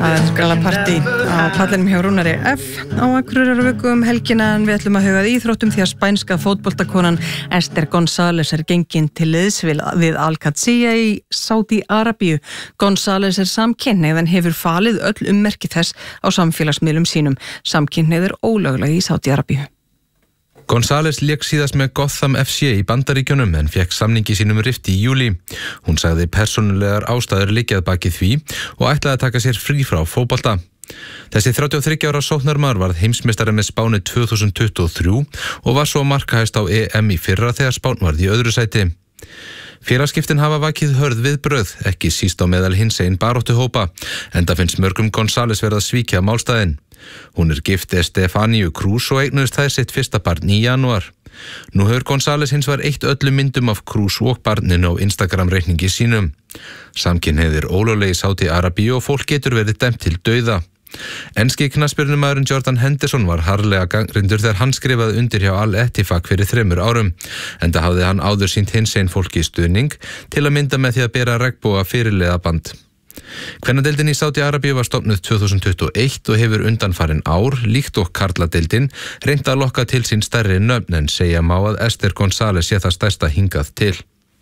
Það gallapartí á pallinum hjá Rúnari F á Akureyrarvöku helgina en við ætlum að huga að íþróttum því að spænska fótboltakonan Esther González gengin til liðs við Al-Qadsiya í Sádi-Arabíu. González samkynhneigð en hefur falið öll ummerki þess á samfélagsmiðlum sínum. Samkynhneigð ólögleg í Sádi-Arabíu. González lék síðast með Gotham FC í Bandaríkjunum en fekk samningi sínum rift í júlí. Hún sagði persónulegar ástæður liggja að baki því og ætlaði að taka sér frí frá fótbolta. Þessi 33 ára sóknarmaður varð heimsmeistari með Spáni 2023 og var svo markahæst á EM í fyrra þegar Spán varð í öðru sæti. Félagsskiptin hafa vakið hörð viðbrögð, ekki síst á meðal hinsegin baráttuhópa, enda finnst mörgum González verið að svíkja málstæðin. Hún gift Estefaniu Cruz og eignuðist þær sitt fyrsta barn í janúar. Nú hefur González hins vegar eitt öllum myndum af Cruz og barninu á Instagram-reikningi sínum. Samkynhneigð ólögleg í Sádi-Arabíu og fólk getur verið dæmt til dauða. Enski knattspyrnumaðurinn Jordan Henderson var harðlega gagnrýndur þegar hann skrifaði undir hjá Al-Ettifaq fyrir 3 árum. Enda hafði hann áður sýnt hinsegin fólki stuðning til að mynda með því að bera regnboga fyrirliðaband. Kvennadeildin í Sádi-Arabíu var stofnuð 2021 og hefur undanfarin ár, líkt og karladeildin, reynt að lokka til sín stærri nöfn en segja má að Esther González sé það stærsta hingað til.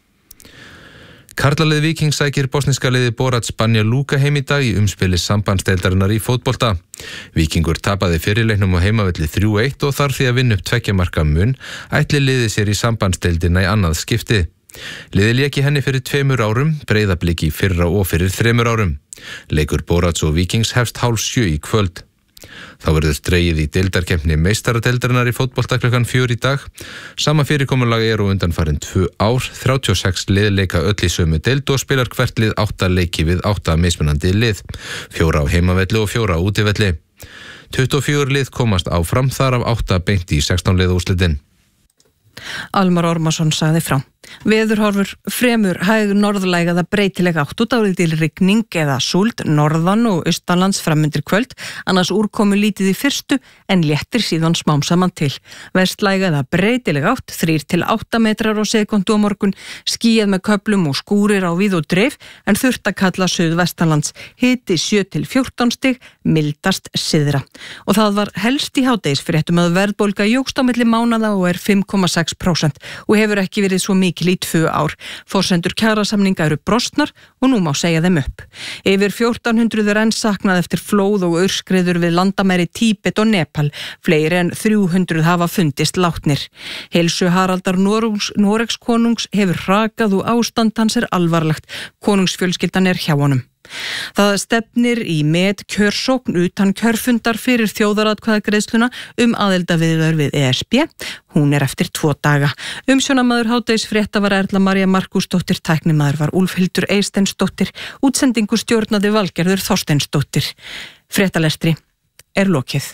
Karlalið Víkings sækir bosníska liði Borac Banja Luka heim í dag í umspili sambandsdeildarinnar í fótbolta. Víkingur tapaði fyrirleiknum á heimavelli 3-1 og þarf því að vinna upp 2 marka mun, ætli liði sér í sambandsdeildina í annað skipti. Liðið lék í henni fyrir 2 árum, Breiðablik í fyrra og fyrir 3 árum. Leikur Borac og Víkings hefst 6:30 í kvöld. Þá verður dregið í deildarkeppni meistaradeildarinnar í fótbolta klukkan 4 í dag. Sama fyrirkomulag á undanfarin 2 ár, 36 lið leika öll í sömu deild og spilar hvert lið 8 leiki við 8 mismunandi lið, 4 á heimavelli og 4 á útivelli. 24 lið komast áfram, þar af 8 beint í 16 liða úrslitin. Almar Ormarsson sagði frá. Veðurhorfur fremur hæg norðlæg eða breytileg átt og dálítil rigning eða súld norðan og austanlands framundir kvöld, annars úrkomu lítið í fyrstu en léttir síðan smám saman til. Vestlæg eða breytileg átt 3 til 8 metrar á sekúndu á morgun, skýjað með köflum og skúrir á víð og dreif en þurrt að kalla suðvestanlands, hiti 7 til 14 stig, mildast syðra. Og það var helst í hádegisfréttum að verðbólga jókst á milli mánaða og 5,6% og hefur ekki verið svo mikil í 2 ár. Forsendur kjarasamninga eru brostnar og nú má segja þeim upp. Yfir 1400 enn saknað eftir flóð og aurskriður við landamæri Tíbet og Nepal. Fleiri en 300 hafa fundist látnir. Heilsu Haraldar Noregs konungs hefur hrakað og ástand hans alvarlegt. Konungsfjölskyldan hjá honum. Það stefnir í kjörsókn utan kjörfundar fyrir þjóðaratkvæðagreiðsluna aðildarviðræður við ESB. Hún eftir 2 daga. Umsjónamaður hádegisfrétta var Erla María Markúsdóttir, tæknimaður var Úlfhildur Eysteinsdóttir, útsendingu stjórnaði Valgerður Þorsteinsdóttir. Fréttalestri lokið.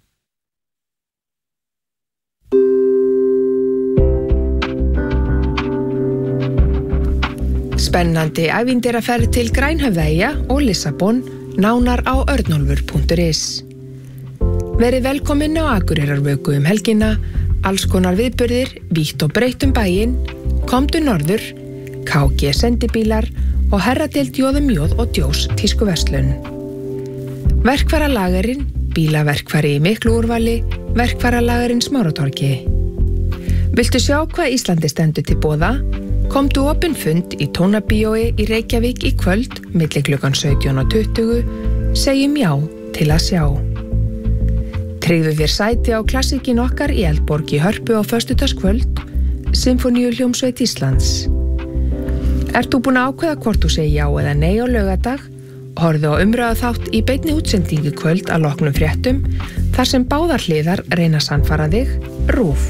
Spennandi ævintýraferð til Grænhöfðaeyja og Lissabon, nánar á örnólfur.is. Verið velkomin á Akureyrarvöku helgina, alls konar viðburðir, vítt og breytt bæinn, komdu norður, KG sendibílar og herradeild Jóðum og Djós tískuverslun. Verkfæralagerinn, bílaverkfæri í miklu úrvali, verkfæralagerinn Smáratorgi. Viltu sjá hvað Íslandi stendur til boða? Komdu opinn fund í Tónabíói í Reykjavík í kvöld milli klukkan 17 og 20, segjum já til að sjá. Tryggðu þér sæti á klassíkin okkar í Eldborg í Hörpu á föstudagskvöld, Sinfoníuhljómsveit Íslands. Ert þú búin að ákveða hvort þú segir já eða nei á laugardag? Horfðu á umræðuþátt í beinni útsendingu kvöld að loknum fréttum, þar sem báðar hliðar reyna að sannfæra þig, RÚV.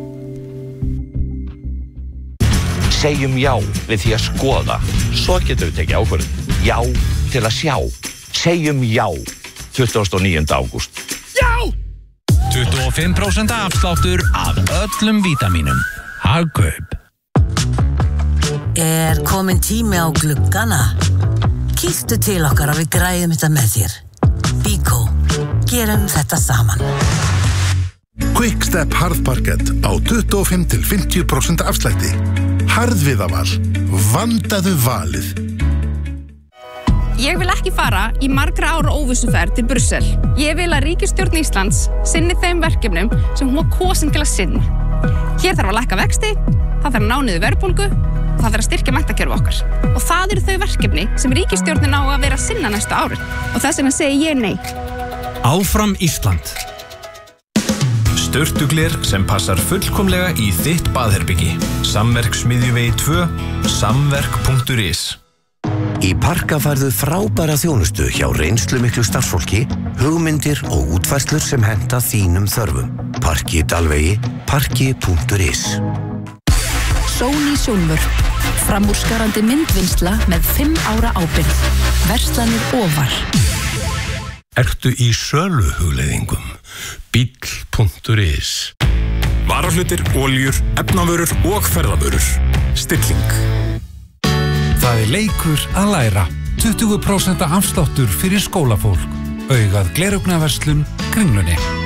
Segjum já við því að skoða, svo getur við tekið ákvörðun. Já til að sjá. Segjum já 29. ágúst. Já! 25% afsláttur af öllum vítamínum. Hagkaup. Komin tími á gluggana? Kíktu til okkar og við græðum þetta með þér. Bíkó, gerum þetta saman. Quickstep harðparkett á 25-50% afslætti. Harðviðaval, vandaðu valið. Ég vil ekki fara í margra ára óvissuferð til Brussel. Ég vil að ríkisstjórn Íslands sinni þeim verkefnum sem hún var kosin til að sinna. Hér þarf að lækka vexti, það þarf að ná niður verðbólgu og það þarf að styrkja menntakerfi okkar. Og það eru þau verkefni sem ríkisstjórnin á að vera að sinna næstu árin. Og þess vegna segi ég nei. Áfram Ísland. Sturtugler sem passar fullkomlega í þitt baðherbyggi. Samverk Smiðjuvegi 2, samverk.is. Í Parka færðu frábæra þjónustu hjá reynslumiklu starfsfólki, hugmyndir og útfærslur sem henta þínum þörfum. Parki Dalvegi, parki.is. Sony Sjónvörp. Framúrskarandi myndvinnsla með 5 ára ábyrgð. Verslanir ofar. Ertu í söluhugleiðingum? Bíll.is. Varahlutir, oljur, efnavörur og ferðavörur. Stilling. Það leikur að læra. 20% afsláttur fyrir skólafólk. Augað Gleraugnarverslun Kringlunni.